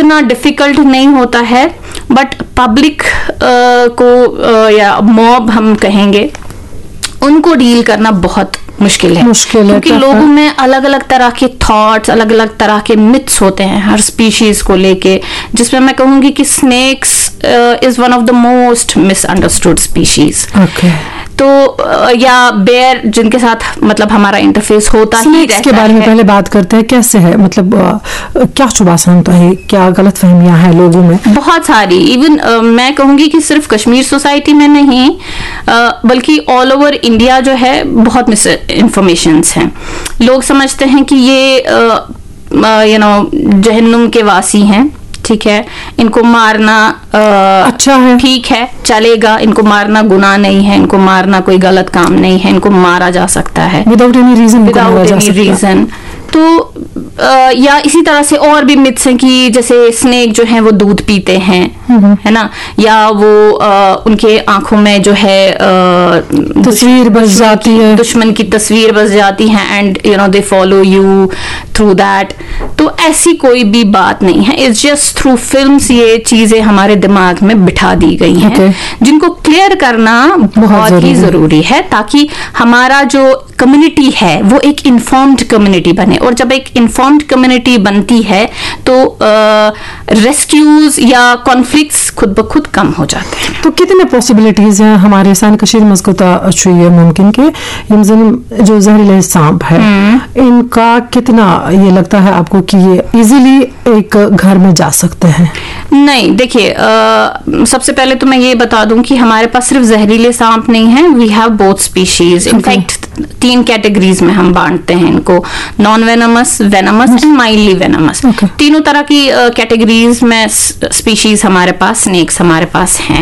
इतना डिफिकल्ट नहीं होता है, बट पब्लिक को या मॉब हम कहेंगे, उनको डील करना बहुत मुश्किल है क्योंकि लोगों में अलग अलग तरह के थॉट्स, अलग अलग तरह के मिथ्स होते हैं हर स्पीशीज को लेके, जिसमें मैं कहूंगी कि snacks is one of the most misunderstood species. तो या बेयर जिनके साथ मतलब हमारा इंटरफेस होता ही रहता है। के बारे में पहले बात करते हैं, कैसे है, मतलब क्या शुभासन होता है, क्या गलतफहमियां हैं लोगों में? बहुत सारी, इवन मैं कहूंगी कि सिर्फ कश्मीर सोसाइटी में नहीं बल्कि ऑल ओवर इंडिया जो है बहुत मिस इन्फॉर्मेशंस हैं। लोग समझते हैं कि ये जहन्नुम के वासी हैं, ठीक है, इनको मारना अच्छा है, ठीक है, चलेगा, इनको मारना गुनाह नहीं है, इनको मारना कोई गलत काम नहीं है, इनको मारा जा सकता है विदाउट एनी रीजन। तो या इसी तरह से और भी मिथ्स हैं कि जैसे स्नेक जो हैं वो दूध पीते हैं, है ना, या वो उनके आंखों में जो है तस्वीर बस जाती है, दुश्मन की तस्वीर बस जाती है, and they follow you through that. तो ऐसी कोई भी बात नहीं है, इट्स जस्ट थ्रू फिल्म्स ये चीजें हमारे दिमाग में बिठा दी गई हैं, जिनको क्लियर करना बहुत ही जरूरी है ताकि हमारा जो कम्युनिटी है वो एक इन्फॉर्म्ड कम्युनिटी बने। और जब एक इन्फॉर्म्ड कम्युनिटी बनती है तो रेस्क्यूज या कॉन्फ्लिक्ट्स खुद ब खुद कम हो जाते हैं। तो कितने पॉसिबिलिटीज हैं हमारे सान कशीर मस्कुता मुमकिन के जो जहरीले सांप है इनका कितना ये लगता है आपको कि ये इजीली एक घर में जा सकते हैं? नहीं, देखिए सबसे पहले तो मैं ये बता दूं कि हमारे पास सिर्फ जहरीले सांप नहीं है, we have both species. In fact 3 categories में हम बांटते हैं इनको, non venomous, venomous and mildly venomous. तीनों तरह की कैटेगरीज में स्पीशीज हमारे पास, स्नेक्स हमारे पास हैं।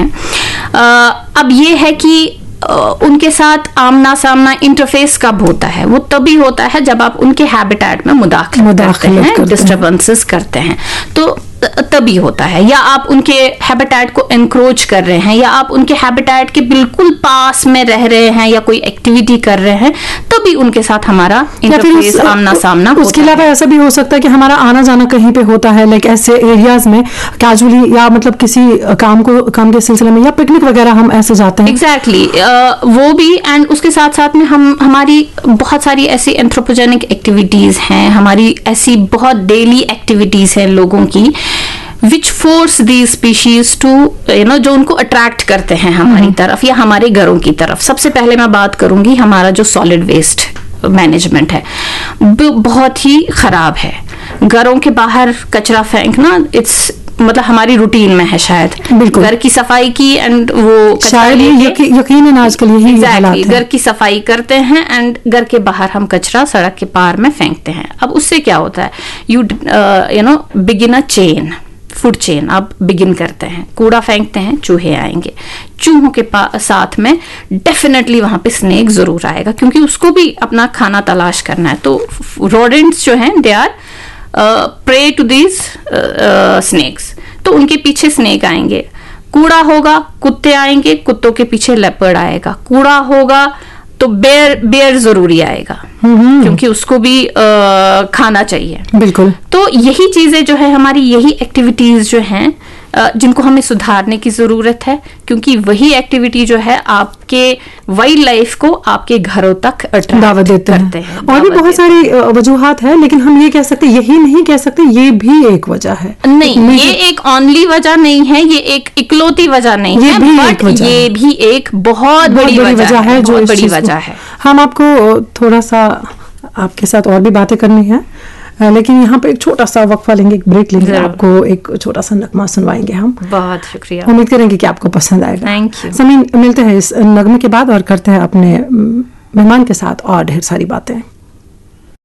अब ये है कि उनके साथ आमना सामना इंटरफेस कब होता है? वो तभी होता है जब आप उनके हैबिटेट में मुदाखलत करते हैं, डिस्टर्बेंसेस करते हैं, तो तभी होता है। या आप उनके हैबिटेट को एनक्रोच कर रहे हैं, या आप उनके हैबिटेट के बिल्कुल पास में रह रहे हैं, या कोई एक्टिविटी कर रहे हैं, तभी उनके साथ हमारा इंटरफेस आमना सामना होता है। उसके अलावा ऐसा भी हो सकता है कि हमारा आना जाना कहीं पे होता है, लाइक ऐसे एरियाज में कैजुअली, या मतलब किसी काम के सिलसिले में, या पिकनिक वगैरह हम ऐसे जाते हैं। एग्जैक्टली वो भी, एंड उसके साथ साथ में हमारी बहुत सारी ऐसी एंथ्रोपोजेनिक एक्टिविटीज हैं, हमारी ऐसी बहुत डेली एक्टिविटीज हैं लोगों की which force these species to जो उनको अट्रैक्ट करते हैं हमारी तरफ या हमारे घरों की तरफ। सबसे पहले मैं बात करूंगी हमारा जो सॉलिड वेस्ट मैनेजमेंट है, बहुत ही खराब है। घरों के बाहर कचरा फेंकना इट्स मतलब हमारी रूटीन में है शायद, घर की सफाई की, एंड वो शायद यकीनन आजकल यही हालात है। घर की सफाई करते हैं एंड घर के बाहर हम कचरा सड़क के पार में फेंकते हैं। अब उससे क्या होता है, you begin a chain, food chain आप बिगिन करते हैं। कूड़ा फेंकते हैं, चूहे आएंगे, चूहों के साथ में डेफिनेटली वहां पे स्नेक जरूर आएगा, क्योंकि उसको भी अपना खाना तलाश करना है। तो रोडेंट्स जो हैं they are pray to these snacks, तो उनके पीछे स्नेक आएंगे। कूड़ा होगा, कुत्ते आएंगे, कुत्तों के पीछे लेपर्ड आएगा। कूड़ा होगा तो बेयर जरूरी आएगा, क्योंकि उसको भी खाना चाहिए। बिल्कुल। तो यही चीजें जो है हमारी, यही एक्टिविटीज जो हैं जिनको हमें सुधारने की जरूरत है, क्योंकि वही एक्टिविटी जो है आपके वाइल्ड लाइफ को आपके घरों तक दावत देते हैं। और भी बहुत सारी वजूहात है, लेकिन हम ये कह सकते, यही नहीं कह सकते, ये भी एक वजह है। नहीं, ये एक ओनली वजह नहीं है, ये एक इकलौती वजह नहीं है, बट ये भी एक बहुत बड़ी वजह है, जो बड़ी वजह है। हम आपको थोड़ा सा आपके साथ और भी बातें करनी है, लेकिन यहाँ पे एक छोटा सा वक्फा लेंगे, एक ब्रेक लेंगे, आपको एक छोटा सा नगमा सुनवाएंगे हम। बहुत शुक्रिया, उम्मीद करेंगे कि आपको पसंद आएगा। Thank you. समीन, मिलते हैं इस नगमे के बाद और करते हैं अपने मेहमान के साथ और ढेर सारी बातें।